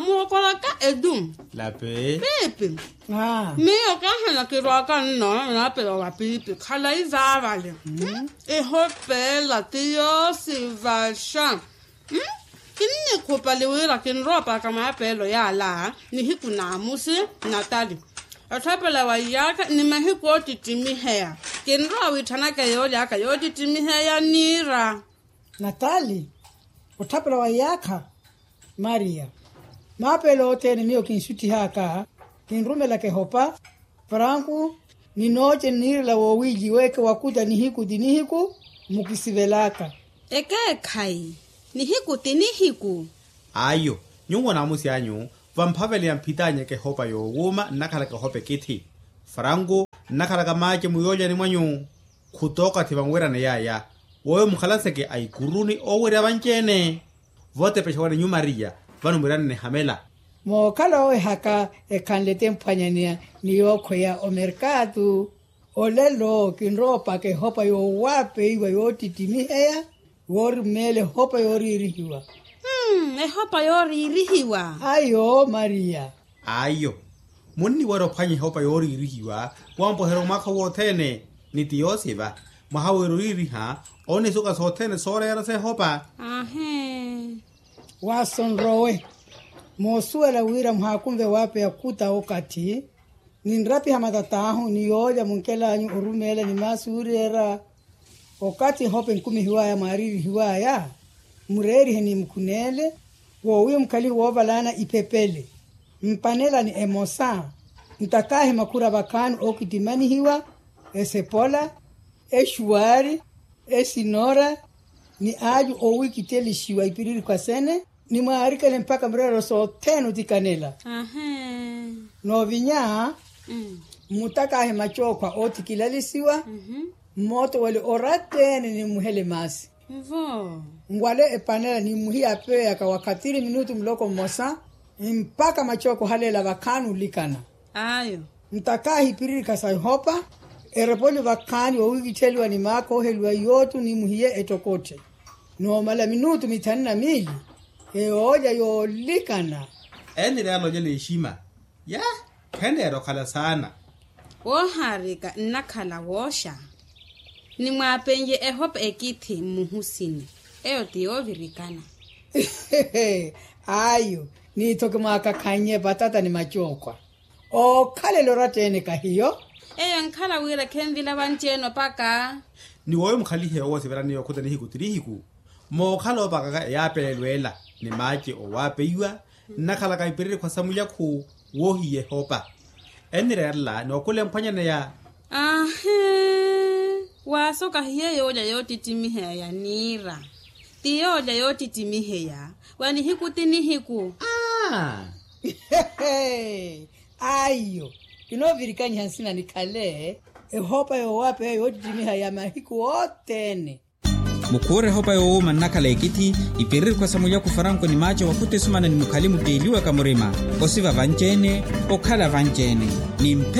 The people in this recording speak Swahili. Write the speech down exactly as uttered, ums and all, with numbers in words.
mo kola ka edum la pe pepe Ah. me o ka hana ke ro ka no na pe wa pipi khala izava le e hopela tio sivasha kini kopa le wira kin ropa kama pelo ya la ni hikuna musi natali athapela wa yaka ni mahiko titimi hea kin ro wi thana ka yo ya ka yo titimi hea nira Natali, utapela wa yaka, Maria. Mapelo tene mio kinsuti haka, kinrumela ke hopa, Franku, ni noche niri la wawiji weke wakuta nihiku dinihiku, mukisivelaka. eke kai ni hiku tini hiku ayo nyungo na musi anyu vamphavele ya mpitanye ke hopa yo wuma nakhala ke hope kithi Franco nakhala ka mache muyoja ni mwanyu kutoka tivangwera ne yaya woyo mukhalaseke ai kuruni owera banchene vote peshwane nyu Maria vanumurana ne hamela Mo kala oe haka e kanlete mpanyania ni yoko ya o mercado. Olelo kinropa ke hopa yo wape iwa yo titimiheya, wori mele hopa yo ririhiwa. hmm e hopa yo ririhiwa Ayo, Maria. ayo munni waro phanye hopa yori irihiwa wampo hero makha wothene niti yosiva mahawero iriha one suka sothene sore era se hopa ahe Wason rowe. Mosuela wira mhakumve wape ya kuta okati. Ninrapi hamatatahu ni yoja munkela anyu urumela ni masuri era. Okati hope nkumi hiwaya mariri hiwaya. Mureri heni mkunele. Wowe mkali wovalana ipepele. Mpanela ni emosa. Mtakahe makura bakanu okitimani hiwa. Esepola. Eshuari. Esinora. Ni aju owi kiteli shiwa ipiriri kwa sene. Ni maarikele mpaka mrero so tenu tikanela. ahe No vinya. mm Mutakahe machokwa oti kilalisiwa. mhm Moto wale oratene ni muhele masi. vo Ngwale epanela ni muhia pe akawakatiri minutu mloko mosa. Mpaka machoko halela bakanu likana. ayo Mtakahi piriri kasai hopa. Erepoli bakani wa wiki cheliwa ni mako helwa yotu ni muhie etokote. No mala minutu mitanina mili. E oja yo likana. eni ralo jele heshima ya kende ro khala sana wo harika nakhala wosha ni mwapenje e hopa ekithi muhusini eyo tiyo virikana Ayo, ni toke maka kanye batata ni machokwa. O kale loratene kahiyo. eyo nkhala wira khenvila bancheno paka ni woyo mkhalihe owo severani yo khutani hiku tirihiku mo khalo baka ya pelelwela ni mache o wapeiwa nakhala ka ipirire kwa samuya khu wohiye hopa enirela no kule mphanyane ya ahe wasoka hiye yoja yotitimiheya ya nira tiyoja yotitimiheya wani hiku tini hiku ah Ayo, kino virikani hansina ni kale. E hopa yo wape yo timiha ya mahiku otene. mukure hopa yo manakala ekiti ipiriri kwa samuya ku Franco ni mache wakute sumana ni mukalimu teliwa kamurema osiva vanchene okhala vanchene ni